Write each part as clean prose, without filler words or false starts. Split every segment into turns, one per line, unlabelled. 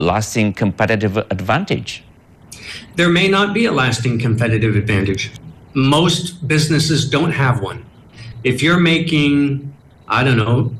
lasting competitive advantage?
There may not be a lasting competitive advantage. Most businesses don't have one. If you're making, I don't know,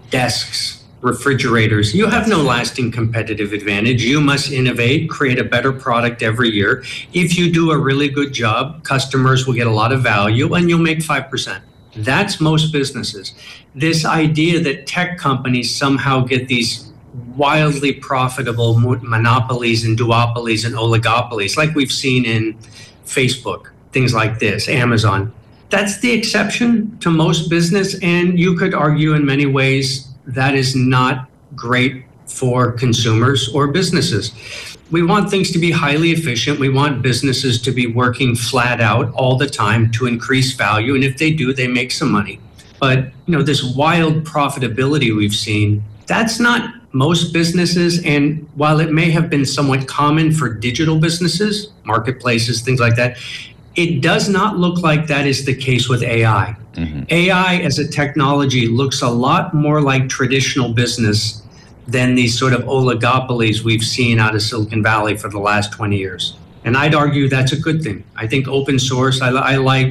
desks, refrigerators, you have no lasting competitive advantage. You must innovate, create a better product every year. If you do a really good job, customers will get a lot of value and you'll make 5%. That's most businesses. This idea that tech companies somehow get these wildly profitable monopolies and duopolies and oligopolies, like we've seen in Facebook, things like this, Amazon. That's the exception to most business, and you could argue in many ways that is not great for consumers or businesses. We want things to be highly efficient. We want businesses to be working flat out all the time to increase value, and if they do, they make some money. But this wild profitability we've seen, that's not most businesses, and while it may have been somewhat common for digital businesses, marketplaces, things like that, it does not look like that is the case with AI. Mm-hmm. AI as a technology looks a lot more like traditional business than these sort of oligopolies we've seen out of Silicon Valley for the last 20 years. And I'd argue that's a good thing. I think open source, I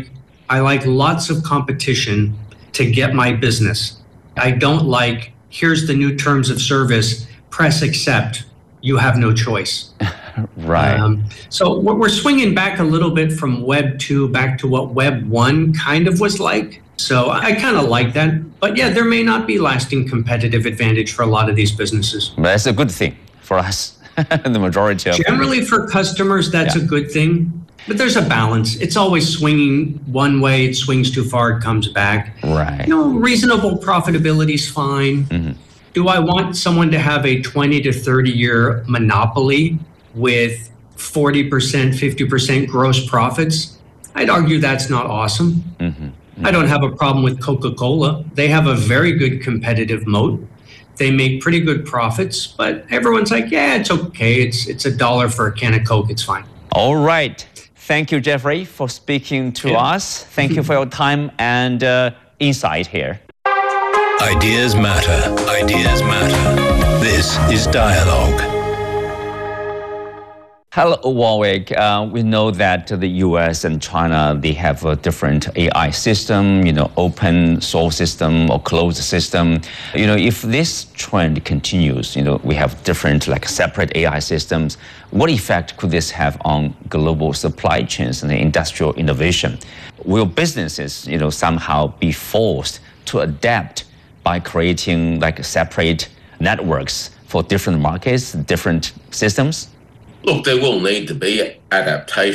like lots of competition to get my business. I don't like, here's the new terms of service, press accept, you have no choice.
Right.
So we're swinging back a little bit from Web 2 back to what Web 1 kind of was like. So I kind of like that. But yeah, there may not be lasting competitive advantage for a lot of these businesses.
But that's a good thing for us, the majority of
Generally for customers, that's a good thing. But there's a balance. It's always swinging one way. It swings too far, it comes back.
Right.
Reasonable profitability is fine. Mm-hmm. Do I want someone to have a 20 to 30 year monopoly with 40%, 50% gross profits? I'd argue that's not awesome. Mm-hmm. Mm-hmm. I don't have a problem with Coca-Cola. They have a very good competitive moat. They make pretty good profits, but everyone's like, yeah, it's okay. It's $1 for a can of Coke. It's fine.
All right. Thank you, Jeffrey, for speaking to us. Thank you for your time and insight here.
Ideas matter. Ideas matter. This is Dialogue.
Hello, Warwick. We know that the US and China, they have a different AI system, open source system or closed system. If this trend continues, we have different separate AI systems. What effect could this have on global supply chains and industrial innovation? Will businesses, somehow be forced to adapt by creating separate networks for different markets, different systems?
Look, there will need to be adaptation.